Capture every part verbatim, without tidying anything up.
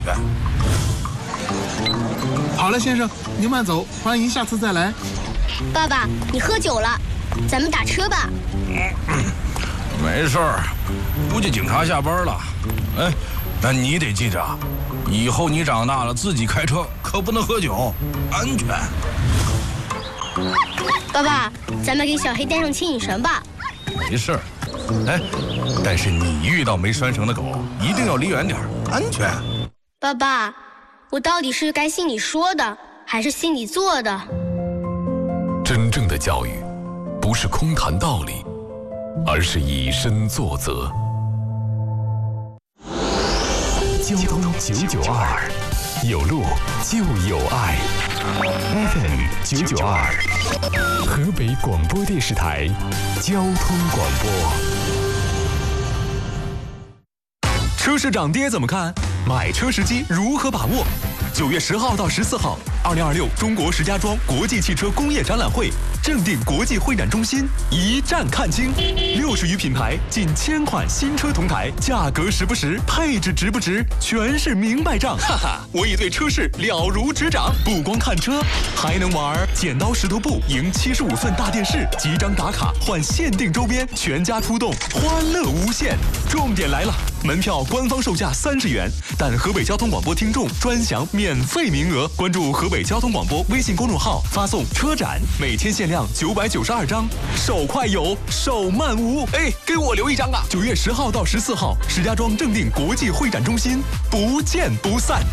好了，先生，您慢走，欢迎下次再来。 爸爸，你喝酒了，咱们打车吧。 没事儿，估计警察下班了。哎，那你得记着，以后你长大了自己开车可不能喝酒，安全。 爸爸，咱们给小黑带上牵引绳吧。 没事儿，哎，但是你遇到没拴绳的狗，一定要离远点，安全。 爸爸，我到底是该信你说的，还是信你做的？ 真正的教育，不是空谈道理，而是以身作则。交通九九二，有路就有爱。F M 九九二，河北广播电视台交通广播。 车市涨跌怎么看？买车时机如何把握？九月十号到十四号，二零二六中国石家庄国际汽车工业展览会正定国际会展中心一站看清，六十余品牌，近千款新车同台，价格实不实，配置值不值，全是明白账。哈哈，我已对车市了如指掌，不光看车，还能玩剪刀石头布，赢七十五寸大电视，几张打卡换限定周边，全家出动，欢乐无限。重点来了，门票官方售价三十元，但河北交通广播听众专享免费名额。关注河北交通广播微信公众号，发送车展，每天限量九百九十二张，手快有，手慢无。哎，给我留一张啊！九月十号到十四号，石家庄正定国际会展中心，不见不散。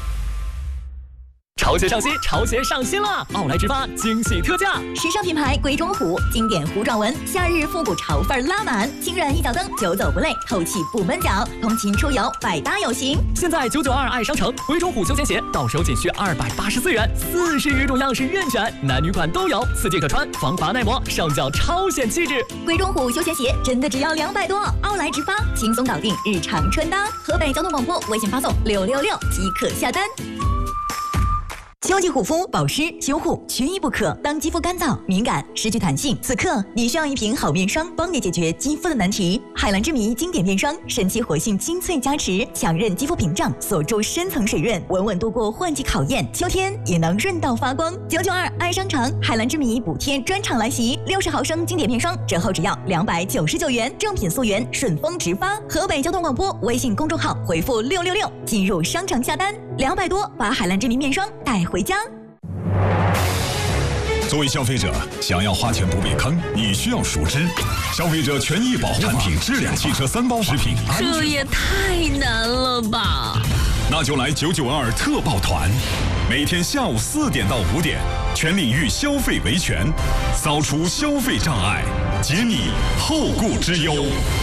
潮鞋上新，潮鞋上新了！奥莱直发惊喜特价， 时尚品牌鬼冢虎，经典糊状纹，夏日复古潮范拉满，轻软一脚蹬，久走不累，透气不闷脚，通勤出游百搭有型。 现在九九二爱商城，鬼冢虎休闲鞋到手仅需二百八十四元，四十余种样式任选，男女款都有，四季可穿，防滑耐磨，上脚超显气质。 鬼冢虎休闲鞋真的只要两百多，奥莱直发轻松搞定日常穿搭。河北交通广播微信发送六六六即可下单。秋季护肤保湿修护缺一不可。当肌肤干燥敏感失去弹性，此刻你需要一瓶好面霜，帮你解决肌肤的难题。海蓝之谜经典面霜，神奇活性精粹加持，强韧肌肤屏障，锁住深层水润，稳稳度过换季考验，秋天也能润到发光。九九二爱商城海蓝之谜补贴专场来袭，六十毫升经典面霜折后只要两百九十九元，正品溯源，顺丰直发。河北交通广播微信公众号回复六六六进入商城下单，两百多把海蓝之谜面霜带回家。 作为消费者，想要花钱不被坑，你需要熟知消费者权益保护产品质量汽车三包食品安全。 这也太难了吧！ 那就来九九二特报团，每天下午四点到五点，全领域消费维权，扫除消费障碍，解你后顾之忧。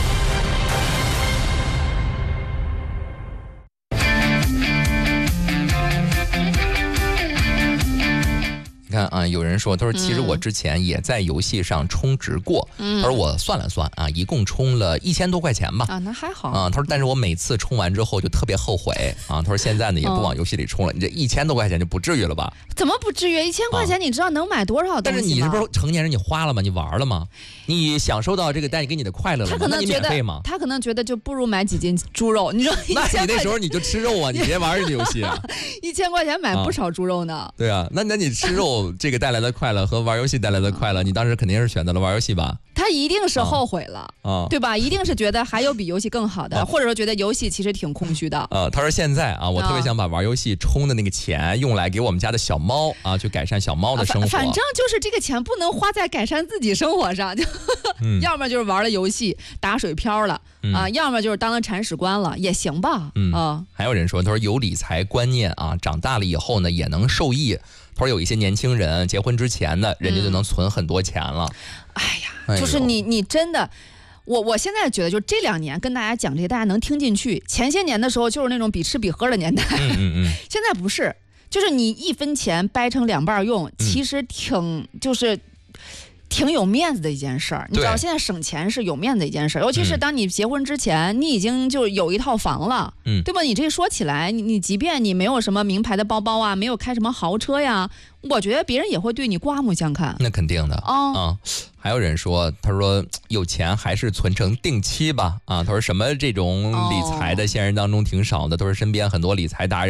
你看啊，有人说，他说其实我之前也在游戏上充值过，嗯、他说我算了算啊，一共充了一千多块钱吧。 啊，那还好啊。他说，但是我每次充完之后就特别后悔啊。他说现在呢也不往游戏里充了，你这一千多块钱就不至于了吧？ 怎么不至于？一千块钱你知道能买多少东西吗？ 但是你是不是成年人？你花了吗？你玩了吗？你享受到这个带给你的快乐了吗？ 他可能觉得，他可能觉得就不如买几斤猪肉。你说， 那你那时候你就吃肉啊，你别玩这个游戏啊。 一千块钱买不少猪肉呢。 啊对啊，那那你吃肉这个带来的快乐和玩游戏带来的快乐，你当时肯定是选择了玩游戏吧？ 他一定是后悔了，啊，对吧？一定是觉得还有比游戏更好的，啊、或者说觉得游戏其实挺空虚的。 呃、啊，他说现在啊，我特别想把玩游戏充的那个钱用来给我们家的小猫啊，去改善小猫的生活。 啊、反, 反正就是这个钱不能花在改善自己生活上，就、嗯、要么就是玩了游戏打水漂了、嗯、啊，要么就是当了铲屎官了，也行吧。嗯啊， 还有人说，他说有理财观念啊，长大了以后呢也能受益。他说有一些年轻人结婚之前呢，人家就能存很多钱了。 嗯、哎呀，就是你你真的。我我现在觉得，就这两年跟大家讲这些，大家能听进去。前些年的时候，就是那种比吃比喝的年代， 嗯嗯嗯， 现在不是，就是你一分钱掰成两半用，其实挺就是挺有面子的一件事儿。你知道，现在省钱是有面子的一件事儿，尤其是当你结婚之前，你已经就有一套房了，嗯，对吧？你这说起来，你你即便你没有什么名牌的包包啊，没有开什么豪车呀，我觉得别人也会对你刮目相看。 那肯定的啊、哦嗯。还有人说，他说有钱还是存成定期吧啊。他说什么这种理财的现实当中挺少的，都是身边很多理财达人。